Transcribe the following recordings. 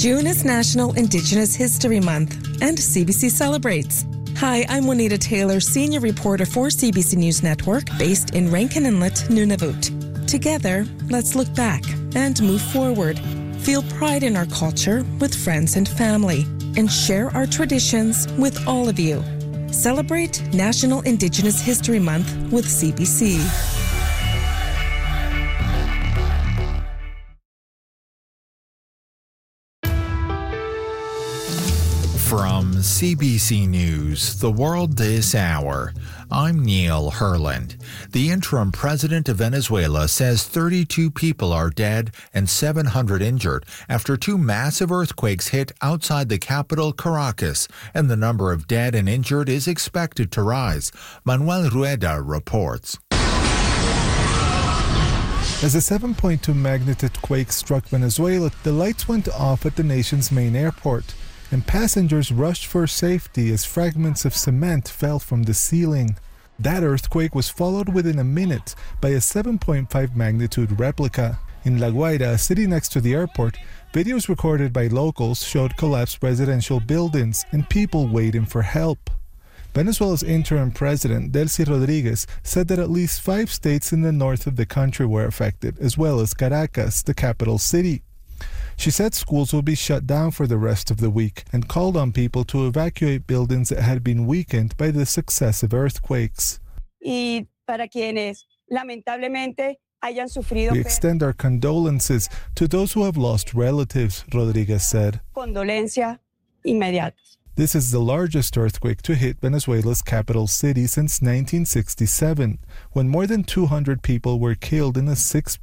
June is National Indigenous History Month, and CBC celebrates. Hi, I'm Juanita Taylor, senior reporter for CBC News Network, based in Rankin Inlet, Nunavut. Together, let's look back and move forward. Feel pride in our culture with friends and family, and share our traditions with all of you. Celebrate National Indigenous History Month with CBC. From CBC News, The World This Hour, I'm Neil Herland. The interim president of Venezuela says 32 people are dead and 700 injured after two massive earthquakes hit outside the capital, Caracas, and the number of dead and injured is expected to rise. Manuel Rueda reports. As a 7.2 magnitude quake struck Venezuela, the lights went off at the nation's main airport, and passengers rushed for safety as fragments of cement fell from the ceiling. That earthquake was followed within a minute by a 7.5 magnitude replica. In La Guaira, a city next to the airport, videos recorded by locals showed collapsed residential buildings and people waiting for help. Venezuela's interim president, Delcy Rodriguez, said that at least 5 states in the north of the country were affected, as well as Caracas, the capital city. She said schools will be shut down for the rest of the week and called on people to evacuate buildings that had been weakened by the successive earthquakes. We extend our condolences to those who have lost relatives, Rodriguez said. This is the largest earthquake to hit Venezuela's capital city since 1967, when more than 200 people were killed in a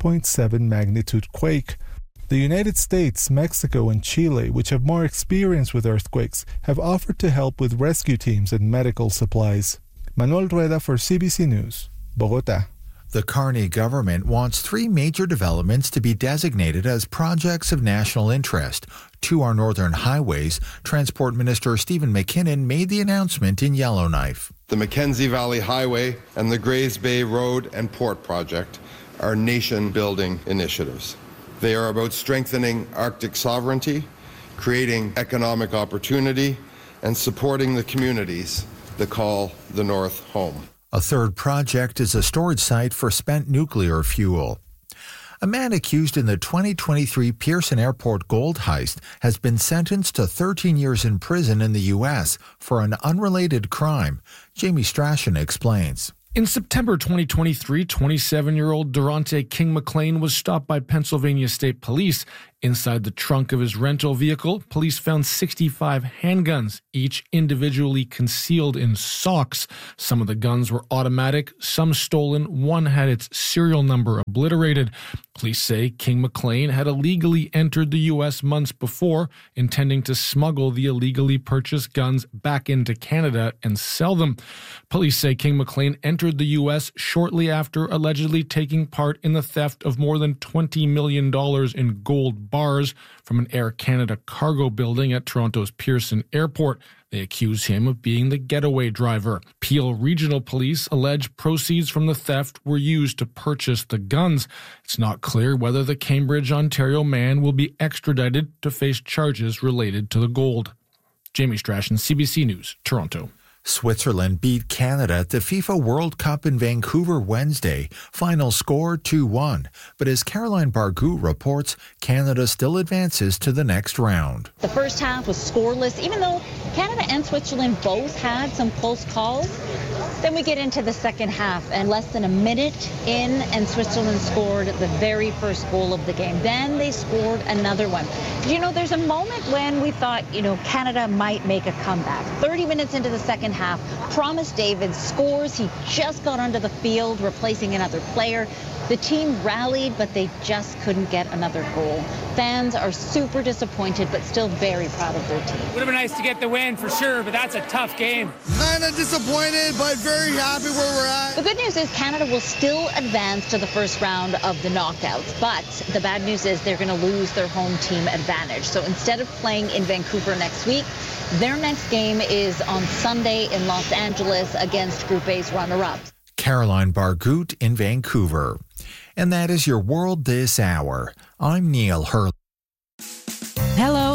6.7 magnitude quake. The United States, Mexico, and Chile, which have more experience with earthquakes, have offered to help with rescue teams and medical supplies. Manuel Rueda for CBC News, Bogotá. The Carney government wants 3 major developments to be designated as projects of national interest. 2 are northern highways. Transport Minister Stephen McKinnon made the announcement in Yellowknife. The Mackenzie Valley Highway and the Grays Bay Road and Port Project are nation-building initiatives. They are about strengthening Arctic sovereignty, creating economic opportunity, and supporting the communities that call the North home. A third project is a storage site for spent nuclear fuel. A man accused in the 2023 Pearson Airport gold heist has been sentenced to 13 years in prison in the U.S. for an unrelated crime. Jamie Strachan explains. In September 2023, 27-year-old Durante King McLean was stopped by Pennsylvania State Police. Inside the trunk of his rental vehicle, police found 65 handguns, each individually concealed in socks. Some of the guns were automatic, some stolen. One had its serial number obliterated. Police say King McLean had illegally entered the U.S. months before, intending to smuggle the illegally purchased guns back into Canada and sell them. Police say King McLean entered the U.S. shortly after allegedly taking part in the theft of more than $20 million in gold bars from an Air Canada cargo building at Toronto's Pearson Airport. They accuse him of being the getaway driver. Peel Regional Police allege proceeds from the theft were used to purchase the guns. It's not clear whether the Cambridge, Ontario man will be extradited to face charges related to the gold. Jamie Strachan, CBC News, Toronto. Switzerland beat Canada at the FIFA World Cup in Vancouver Wednesday. Final score 2-1. But as Caroline Bargu reports, Canada still advances to the next round. The first half was scoreless, even though Canada and Switzerland both had some close calls. Then we get into the second half, and less than a minute in, and Switzerland scored the very first goal of the game. Then they scored another one. You know, there's a moment when we thought, Canada might make a comeback. 30 minutes into the second half, Promise David scores. He just got onto the field, replacing another player. The team rallied, but they just couldn't get another goal. Fans are super disappointed, but still very proud of their team. Would have been nice to get the win for sure, but that's a tough game. Kind of disappointed, but very happy where we're at. The good news is Canada will still advance to the first round of the knockouts, but the bad news is they're going to lose their home team advantage. So instead of playing in Vancouver next week, their next game is on Sunday in Los Angeles against Group A's runner-ups. Caroline Bargut in Vancouver. And that is your World This Hour. I'm Neil Hurley. Hello,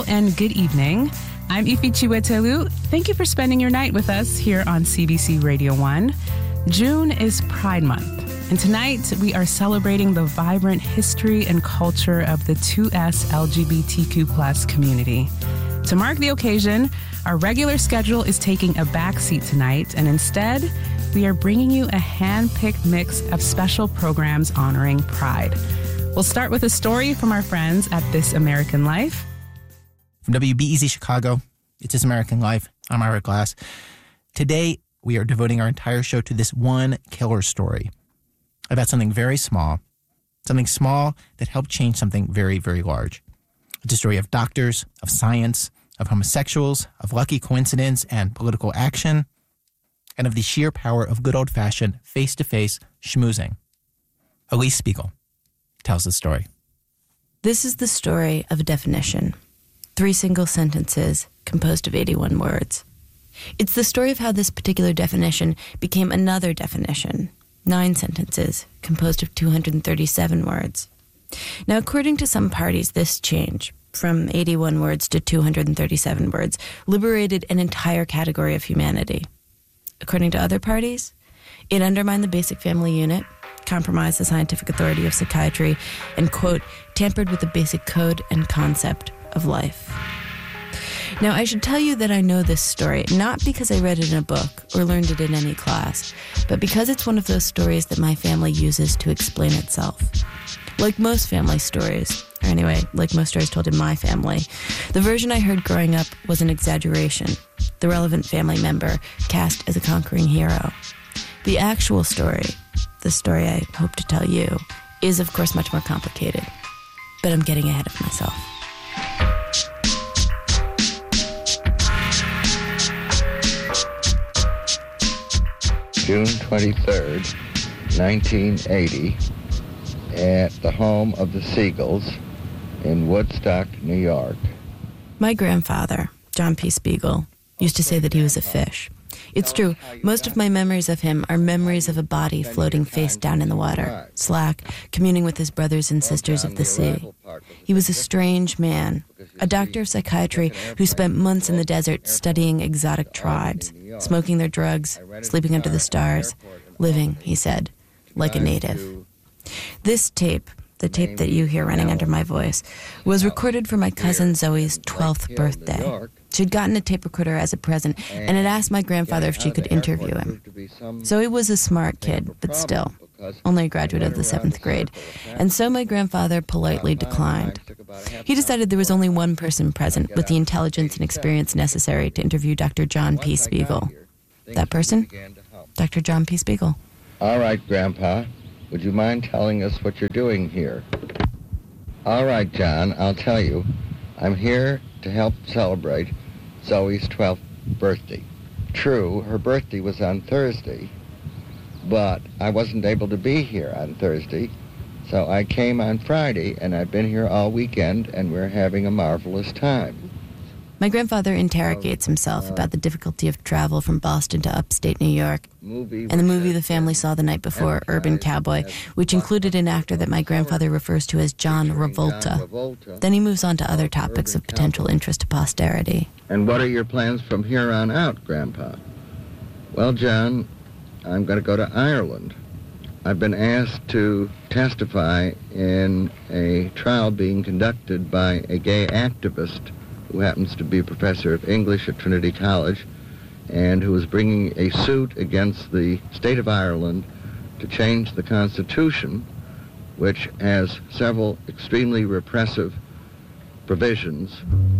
and good evening. I'm Ifi Chiwetelu. Thank you for spending your night with us here on CBC Radio 1. June is Pride Month, and tonight we are celebrating the vibrant history and culture of the 2S LGBTQ+ community. To mark the occasion, our regular schedule is taking a backseat tonight, and instead, we are bringing you a hand-picked mix of special programs honoring Pride. We'll start with a story from our friends at This American Life. From WBEZ Chicago, it's This American Life. I'm Ira Glass. Today, we are devoting our entire show to this one killer story about something small that helped change something very, very large. It's a story of doctors, of science, of homosexuals, of lucky coincidence and political action, and of the sheer power of good old-fashioned face-to-face schmoozing. Elise Spiegel tells the story. This is the story of a definition. 3 single sentences composed of 81 words. It's the story of how this particular definition became another definition. 9 sentences composed of 237 words. Now, according to some parties, this change, from 81 words to 237 words, liberated an entire category of humanity. According to other parties, it undermined the basic family unit, compromised the scientific authority of psychiatry, and, quote, tampered with the basic code and concept of life. Now, I should tell you that I know this story, not because I read it in a book or learned it in any class, but because it's one of those stories that my family uses to explain itself. Like most family stories, or anyway, like most stories told in my family, the version I heard growing up was an exaggeration, the relevant family member cast as a conquering hero. The actual story, the story I hope to tell you, is of course much more complicated, but I'm getting ahead of myself. June 23rd, 1980, at the home of the Siegels in Woodstock, New York. My grandfather, John P. Spiegel, used to say that he was a fish. It's true, most of my memories of him are memories of a body floating face down in the water, slack, communing with his brothers and sisters of the sea. He was a strange man, a doctor of psychiatry who spent months in the desert studying exotic tribes, smoking their drugs, sleeping under the stars, living, he said, like a native. This tape, the tape that you hear running under my voice, was recorded for my cousin Zoe's 12th birthday. She'd gotten a tape recorder as a present and had asked my grandfather if she could interview him. Zoe was a smart kid, but still, only a graduate of the 7th grade, and so my grandfather politely declined. He decided there was only one person present with the intelligence and experience necessary to interview Dr. John P. Spiegel. That person? Dr. John P. Spiegel. All right, Grandpa. Would you mind telling us what you're doing here? All right, John, I'll tell you. I'm here to help celebrate Zoe's 12th birthday. True, her birthday was on Thursday, but I wasn't able to be here on Thursday, so I came on Friday, and I've been here all weekend, and we're having a marvelous time. My grandfather interrogates himself about the difficulty of travel from Boston to upstate New York, and the movie the family saw the night before, Urban Cowboy, which included an actor that my grandfather refers to as John Travolta. Then he moves on to other topics of potential interest to posterity. And what are your plans from here on out, Grandpa? Well, John, I'm going to go to Ireland. I've been asked to testify in a trial being conducted by a gay activist who happens to be a professor of English at Trinity College and who is bringing a suit against the state of Ireland to change the Constitution, which has several extremely repressive provisions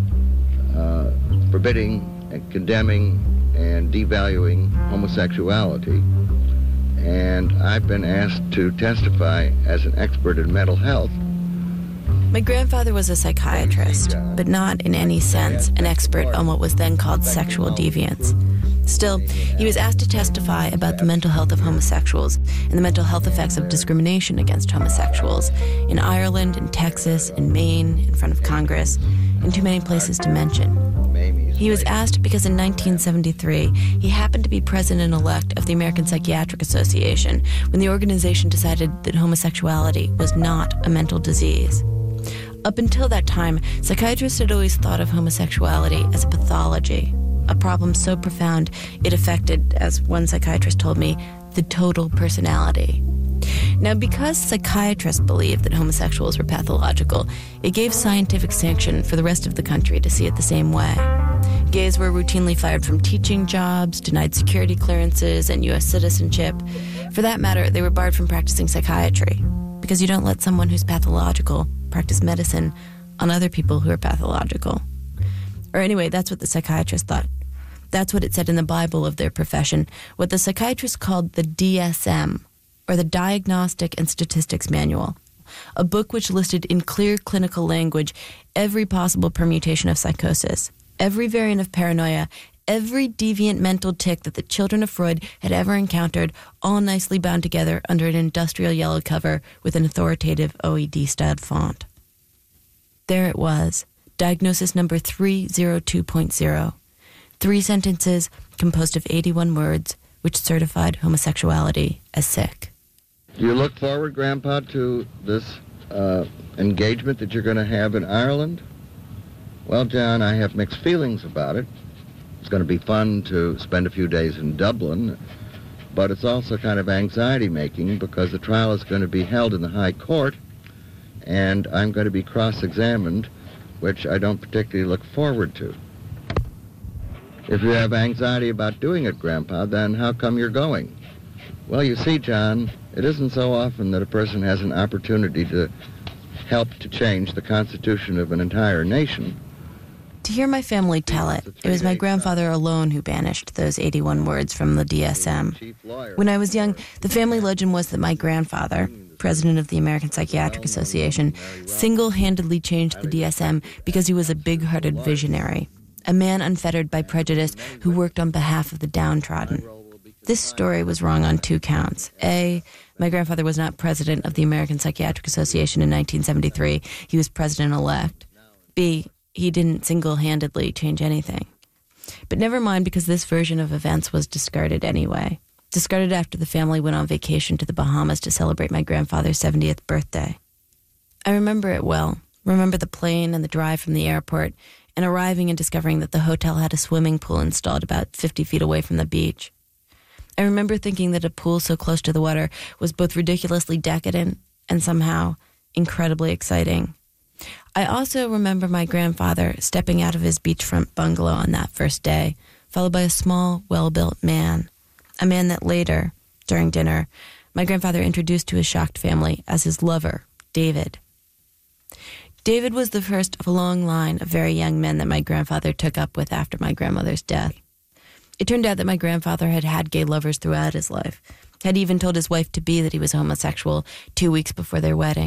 forbidding and condemning and devaluing homosexuality. And I've been asked to testify as an expert in mental health. My grandfather was a psychiatrist, but not in any sense an expert on what was then called sexual deviance. Still, he was asked to testify about the mental health of homosexuals and the mental health effects of discrimination against homosexuals in Ireland, in Texas, in Maine, in front of Congress, in too many places to mention. He was asked because in 1973, he happened to be president-elect of the American Psychiatric Association when the organization decided that homosexuality was not a mental disease. Up until that time, psychiatrists had always thought of homosexuality as a pathology, a problem so profound it affected, as one psychiatrist told me, the total personality. Now, because psychiatrists believed that homosexuals were pathological, it gave scientific sanction for the rest of the country to see it the same way. Gays were routinely fired from teaching jobs, denied security clearances, and U.S. citizenship. For that matter, they were barred from practicing psychiatry, because you don't let someone who's pathological practice medicine on other people who are pathological. Or anyway, that's what the psychiatrists thought. That's what it said in the Bible of their profession, what the psychiatrists called the DSM, or the Diagnostic and Statistics Manual, a book which listed in clear clinical language every possible permutation of psychosis, every variant of paranoia, every deviant mental tic that the children of Freud had ever encountered, all nicely bound together under an industrial yellow cover with an authoritative OED-styled font. There it was, diagnosis number 302.0. 3 sentences composed of 81 words, which certified homosexuality as sick. Do you look forward, Grandpa, to this engagement that you're going to have in Ireland? Well, John, I have mixed feelings about it. It's going to be fun to spend a few days in Dublin, but it's also kind of anxiety-making because the trial is going to be held in the High Court, and I'm going to be cross-examined, which I don't particularly look forward to. If you have anxiety about doing it, Grandpa, then how come you're going? Well, you see, John, it isn't so often that a person has an opportunity to help to change the constitution of an entire nation. To hear my family tell it, it was my grandfather alone who banished those 81 words from the DSM. When I was young, the family legend was that my grandfather, president of the American Psychiatric Association, single-handedly changed the DSM because he was a big-hearted visionary, a man unfettered by prejudice who worked on behalf of the downtrodden. This story was wrong on 2 counts. A, my grandfather was not president of the American Psychiatric Association in 1973. He was president-elect. B, he didn't single-handedly change anything. But never mind, because this version of events was discarded anyway. Discarded after the family went on vacation to the Bahamas to celebrate my grandfather's 70th birthday. I remember it well. Remember the plane and the drive from the airport, and arriving and discovering that the hotel had a swimming pool installed about 50 feet away from the beach. I remember thinking that a pool so close to the water was both ridiculously decadent and somehow incredibly exciting. I also remember my grandfather stepping out of his beachfront bungalow on that first day, followed by a small, well-built man. A man that later, during dinner, my grandfather introduced to his shocked family as his lover, David. David was the first of a long line of very young men that my grandfather took up with after my grandmother's death. It turned out that my grandfather had had gay lovers throughout his life, had even told his wife-to-be that he was homosexual 2 weeks before their wedding.